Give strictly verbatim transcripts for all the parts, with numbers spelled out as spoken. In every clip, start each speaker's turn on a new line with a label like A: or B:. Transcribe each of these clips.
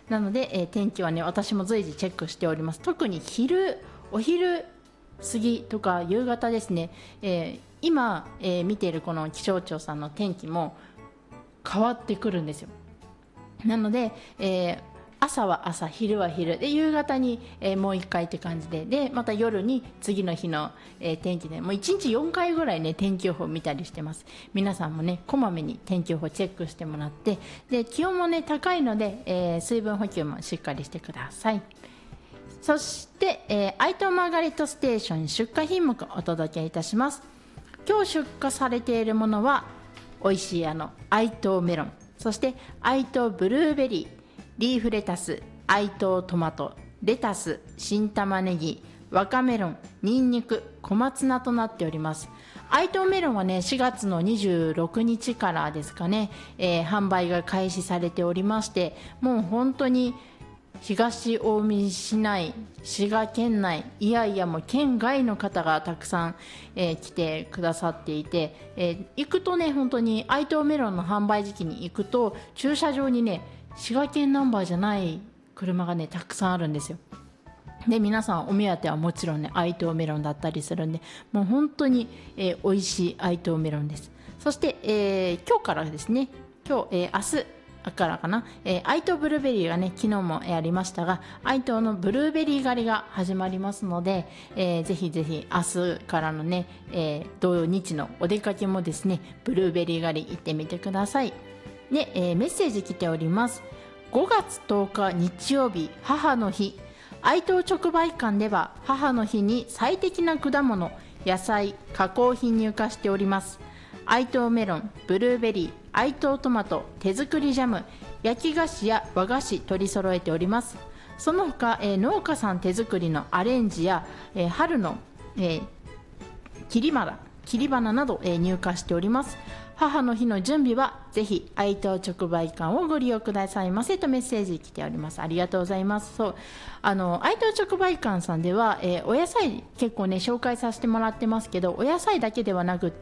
A: なので、えー、天気はね私も随時チェックしております。特に昼お昼過ぎとか夕方ですね、えー、今、えー、見ているこの気象庁さんの天気も変わってくるんですよ。なので、えー朝は朝、昼は昼で、夕方に、えー、もういっかいって感じで、でまた夜に次の日の、えー、天気で、もういちにちよんかいぐらいね天気予報見たりしてます。皆さんもねこまめに天気予報チェックしてもらって、で気温もね高いので、えー、水分補給もしっかりしてください。そして、えー、愛東マーガレットステーション出荷品目をお届けいたします。今日出荷されているものは美味しいあの愛東メロン、そして愛東ブルーベリー、リーフレタス、愛東トマト、レタス、新玉ねぎ、若メロン、ニンニク、小松菜となっております。愛東メロンはねしがつのにじゅうろくにちからですかね、えー、販売が開始されておりまして、もう本当に東近江市内、滋賀県内、いやいやもう県外の方がたくさん、えー、来てくださっていて、えー、行くとね本当に愛東メロンの販売時期に行くと駐車場にね滋賀県ナンバーじゃない車がねたくさんあるんですよ。で皆さんお目当てはもちろんね愛東メロンだったりするんで、もう本当に、えー、美味しい愛東メロンです。そして、えー、今日からですね、今日、えー、明日からかな、えー、愛東ブルーベリーがね昨日もやりましたが、愛東のブルーベリー狩りが始まりますので、えー、ぜひぜひ明日からのね、えー、土日のお出かけもですねブルーベリー狩り行ってみてください。で、えー、メッセージ来ております。ごがつとおか日曜日、母の日、愛東直売館では母の日に最適な果物、野菜、加工品入荷しております。愛東メロン、ブルーベリー、愛東トマト、手作りジャム、焼き菓子や和菓子取り揃えております。その他、えー、農家さん手作りのアレンジや、えー、春の、えー、切り花切り花など、えー、入荷しております。母の日の準備はぜひ愛東直売館をご利用くださいませとメッセージ来ております。ありがとうございます。そうあの愛東直売館さんでは、えー、お野菜結構ね紹介させてもらってますけど、お野菜だけではなくって、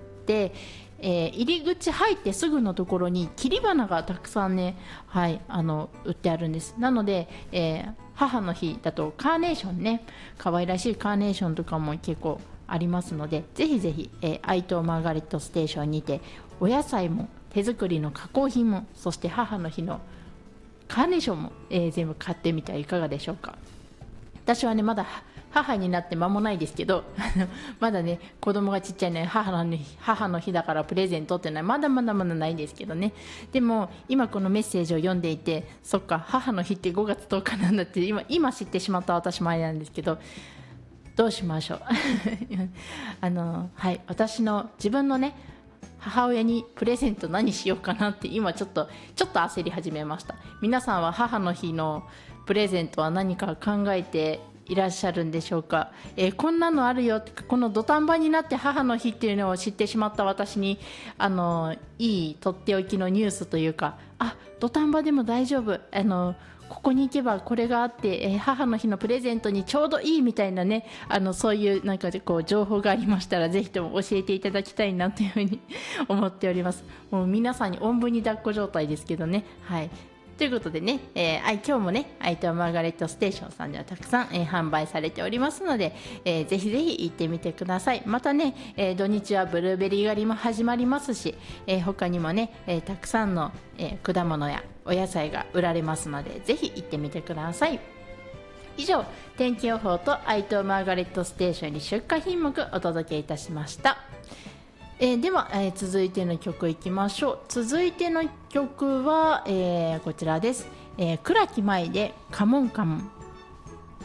A: えー、入り口入ってすぐのところに切り花がたくさんね、はい、あの売ってあるんです。なので、えー、母の日だとカーネーションね、可愛らしいカーネーションとかも結構ありますので、ぜひぜひ、えー、愛東マーガレットステーションにてお野菜も手作りの加工品も、そして母の日のカーネーションも、えー、全部買ってみてはいかがでしょうか。私はねまだ母になって間もないですけどまだね子供がちっちゃいので母の日、母の日だからプレゼントっていうのはまだまだまだないですけどね。でも今このメッセージを読んでいて、そっか母の日ってごがつとおかなんだって今今知ってしまった私もあれなんですけど、どうしましょうあの、はい、私の自分のね母親にプレゼント何しようかなって今ちょっとちょっと焦り始めました。皆さんは母の日のプレゼントは何か考えていらっしゃるんでしょうか。えー、こんなのあるよって、この土壇場になって母の日っていうのを知ってしまった私にあのいいとっておきのニュースというか、あ、土壇場でも大丈夫、あのここに行けばこれがあって、えー、母の日のプレゼントにちょうどいいみたいなね、あのそういうなんかこう情報がありましたらぜひとも教えていただきたいなというふうに思っております。もう皆さんにおんぶに抱っこ状態ですけどね。はい、ということでね、えー、今日もね愛東マーガレットステーションさんではたくさん、えー、販売されておりますので、えー、ぜひぜひ行ってみてください。またね、えー、土日はブルーベリー狩りも始まりますし、えー、他にもね、えー、たくさんの、えー、果物やお野菜が売られますのでぜひ行ってみてください。以上、天気予報と愛東マーガレットステーションに出荷品目お届けいたしました。えー、では、えー、続いての曲いきましょう。続いての曲は、えー、こちらです。えー、倉木舞でカモンカモン。